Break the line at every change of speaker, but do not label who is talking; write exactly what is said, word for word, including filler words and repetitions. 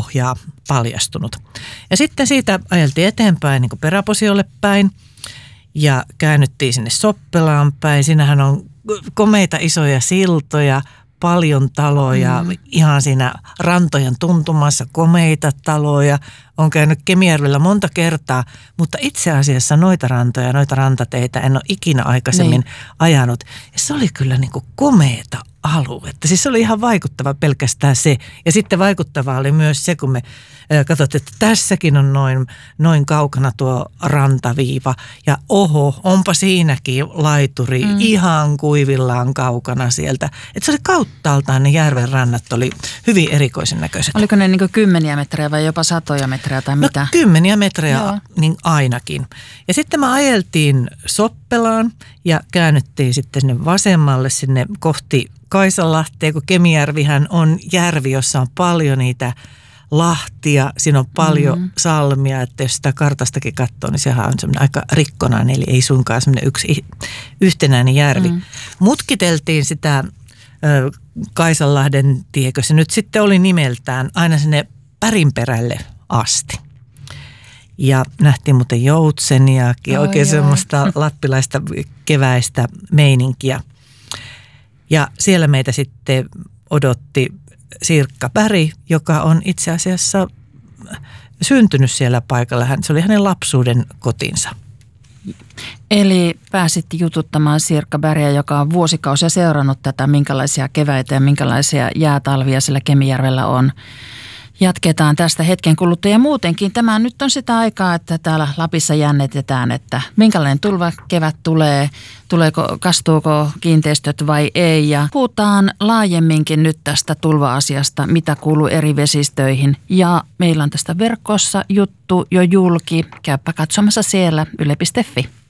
pohjaa paljastunut. Ja sitten siitä ajeltiin eteenpäin niin kuin Peräposiolle päin ja käännyttiin sinne Soppelaan päin. Siinähän on komeita isoja siltoja, paljon taloja, mm. ihan siinä rantojen tuntumassa komeita taloja. Olen käynyt Kemijärvellä monta kertaa, mutta itse asiassa noita rantoja, noita rantateitä en ole ikinä aikaisemmin niin. ajanut. Ja se oli kyllä niin kuin komeeta aluetta. Siis se oli ihan vaikuttava pelkästään se. Ja sitten vaikuttavaa oli myös se, kun me katsottiin, että tässäkin on noin, noin kaukana tuo rantaviiva. Ja oho, onpa siinäkin laituri mm. ihan kuivillaan kaukana sieltä. Että se oli kauttaaltaan, ne järven rannat oli hyvin erikoisen näköiset.
Oliko ne niin kuin kymmeniä metrejä vai jopa satoja metrejä tai mitä?
No kymmeniä metrejä
Joo.
niin ainakin. Ja sitten me ajeltiin Soppelaan ja käännyttiin sitten sinne vasemmalle sinne kohti Kaisanlahteen, kun Kemijärvihän on järvi, jossa on paljon niitä lahtia, siinä on paljon mm-hmm. salmia, että jos sitä kartastakin katsoo, niin sehän on semmoinen aika rikkonainen, eli ei suinkaan semmoinen yksi yhtenäinen järvi. Mm. Mutkiteltiin sitä ö, Kaisanlahden tiekö, se nyt sitten oli nimeltään aina sinne Pärinperälle asti. Ja nähtiin muuten joutseniakin, oh, oikein joo. semmoista lappilaista keväistä meininkiä. Ja siellä meitä sitten odotti Sirkka Berg, joka on itse asiassa syntynyt siellä paikalla. Hän, se oli hänen lapsuuden kotinsa.
Eli pääsit jututtamaan Sirkka Bergiä, joka on vuosikausia seurannut tätä, minkälaisia keväitä ja minkälaisia jäätalvia sillä Kemijärvellä on. Jatketaan tästä hetken kuluttua ja muutenkin tämä nyt on sitä aikaa, että täällä Lapissa jännitetään, että minkälainen tulva kevät tulee, tuleeko, kastuuko kiinteistöt vai ei ja puhutaan laajemminkin nyt tästä tulva-asiasta, mitä kuuluu eri vesistöihin ja meillä on tästä verkossa juttu jo julki, käypä katsomassa siellä yle piste fi.